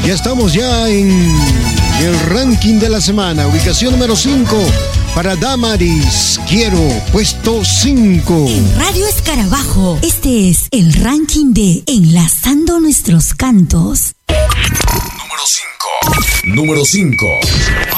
Ya estamos ya en el ranking de la semana. Ubicación número 5 para Damaris. Quiero, puesto 5. En Radio Escarabajo, este es el ranking de Enlazando Nuestros Cantos. Número 5.